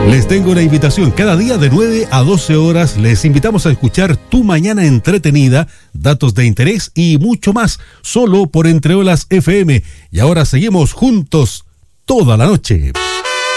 Les tengo una invitación. Cada día de 9 a 12 horas les invitamos a escuchar Tu Mañana Entretenida, datos de interés y mucho más, solo por Entre Olas FM. Y ahora seguimos juntos toda la noche.